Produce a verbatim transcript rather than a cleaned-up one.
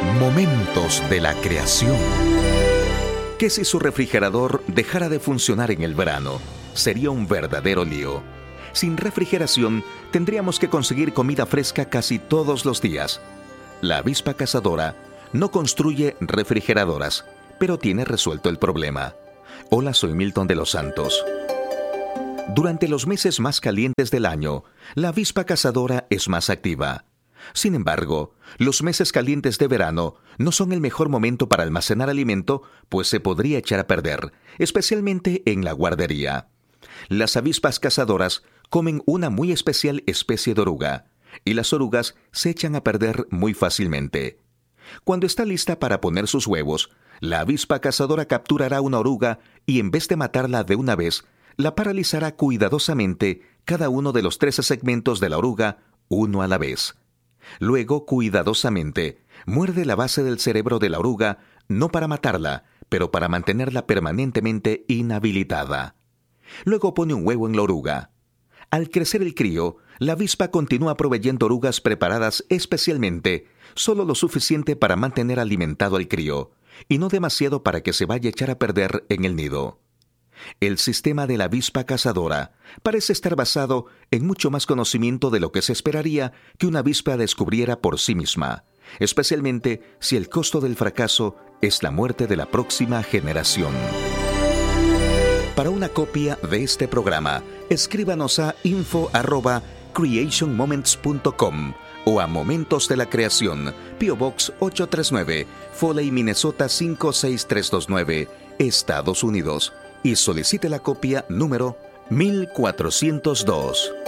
Momentos de la creación. ¿Qué si su refrigerador dejara de funcionar en el verano? Sería un verdadero lío. Sin refrigeración, tendríamos que conseguir comida fresca casi todos los días. La avispa cazadora no construye refrigeradoras, pero tiene resuelto el problema. Hola, soy Milton de los Santos. Durante los meses más calientes del año, la avispa cazadora es más activa. Sin embargo, los meses calientes de verano no son el mejor momento para almacenar alimento, pues se podría echar a perder, especialmente en la guardería. Las avispas cazadoras comen una muy especial especie de oruga, y las orugas se echan a perder muy fácilmente. Cuando está lista para poner sus huevos, la avispa cazadora capturará una oruga y en vez de matarla de una vez, la paralizará cuidadosamente cada uno de los trece segmentos de la oruga, uno a la vez. Luego, cuidadosamente, muerde la base del cerebro de la oruga, no para matarla, pero para mantenerla permanentemente inhabilitada. Luego pone un huevo en la oruga. Al crecer el crío, la avispa continúa proveyendo orugas preparadas especialmente, solo lo suficiente para mantener alimentado al crío, y no demasiado para que se vaya a echar a perder en el nido. El sistema de la avispa cazadora parece estar basado en mucho más conocimiento de lo que se esperaría que una avispa descubriera por sí misma, especialmente si el costo del fracaso es la muerte de la próxima generación. Para una copia de este programa, escríbanos a info arroba creation moments punto com o a Momentos de la Creación, P O Box ocho tres nueve, Foley, Minnesota cinco seis tres dos nueve, Estados Unidos, y solicite la copia número mil cuatrocientos dos.